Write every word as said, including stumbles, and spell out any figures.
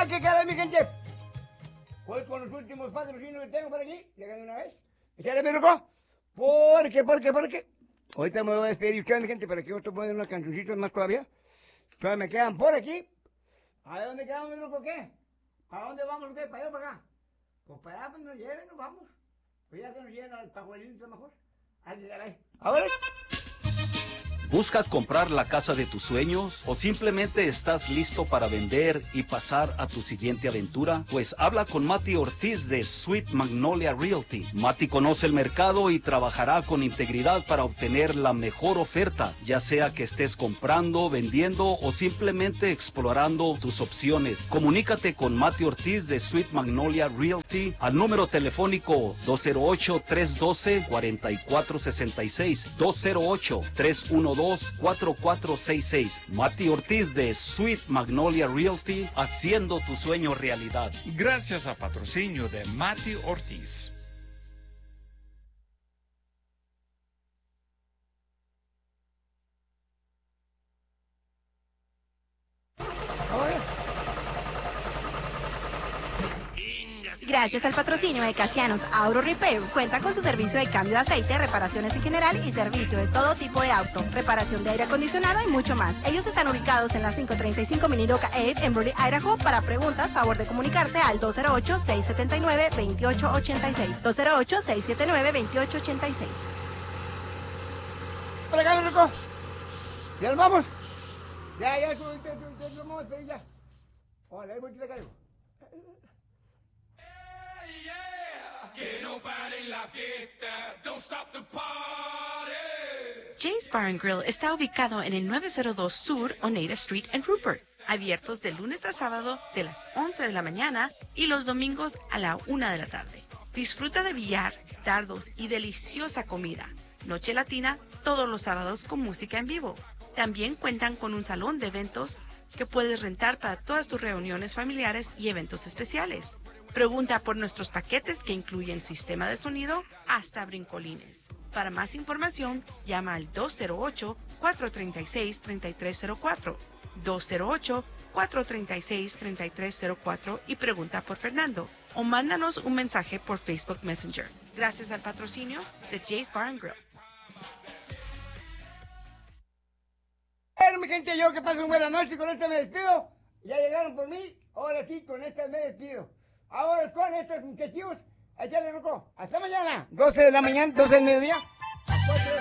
Ah, qué cara, mi gente. Pues con los últimos patrocinios que tengo por aquí, llegan de una vez. Échale, mi loco. ¿Por qué, por qué, por qué? Ahorita me voy a despedir ustedes, mi gente, pero aquí otro poner unas cancioncitas más todavía. Todavía me quedan por aquí. A ver, ¿dónde quedamos, mi loco, qué? ¿Para dónde vamos, qué? ¿Para allá o para acá? Pues para allá, pues nos lleven, nos vamos. Pues ya que nos lleven al pajuelito mejor. Al llegar ahí. A ver. ¿Buscas comprar la casa de tus sueños o simplemente estás listo para vender y pasar a tu siguiente aventura? Pues habla con Mati Ortiz de Sweet Magnolia Realty. Mati conoce el mercado y trabajará con integridad para obtener la mejor oferta, ya sea que estés comprando, vendiendo o simplemente explorando tus opciones. Comunícate con Mati Ortiz de Sweet Magnolia Realty al número telefónico dos cero ocho, tres uno dos, cuatro cuatro seis seis, dos cero ocho, tres uno dos, cuatro cuatro seis seis. Mati Ortiz de Sweet Magnolia Realty, haciendo tu sueño realidad. Gracias al patrocinio de Mati Ortiz. Gracias al patrocinio de Casianos Auto Repair, cuenta con su servicio de cambio de aceite, reparaciones en general y servicio de todo tipo de auto, reparación de aire acondicionado y mucho más. Ellos están ubicados en la quinientos treinta y cinco Minidoka Ave en Burley, Idaho. Para preguntas, favor de comunicarse al dos cero ocho, seis siete nueve, dos ocho ocho seis. dos cero ocho, seis siete nueve, dos ocho ocho seis. Para acá, mi loco. Ya nos vamos. Ya, ya, tú, tú, tú, tú, vamos a pedir ya. Hola, ahí voy, te caigo. Que no pare la fiesta, don't stop the party. Jay's Bar and Grill está ubicado en el nueve cero dos Sur Oneida Street en Rupert, abiertos de lunes a sábado de las once de la mañana y los domingos a la una de la tarde. Disfruta de billar, dardos y deliciosa comida. Noche latina todos los sábados con música en vivo. También cuentan con un salón de eventos que puedes rentar para todas tus reuniones familiares y eventos especiales. Pregunta por nuestros paquetes que incluyen sistema de sonido hasta brincolines. Para más información, llama al dos cero ocho, cuatro tres seis, tres tres cero cuatro, dos cero ocho, cuatro tres seis, tres tres cero cuatro y pregunta por Fernando o mándanos un mensaje por Facebook Messenger. Gracias al patrocinio de Jay's Bar and Grill. Bueno, mi gente, yo que pasen buena noche, con esta me despido. Ya llegaron por mí, ahora sí, con esta me despido. Ahora con estos muchachos, echarle loco. Hasta mañana, doce de la mañana, doce del mediodía.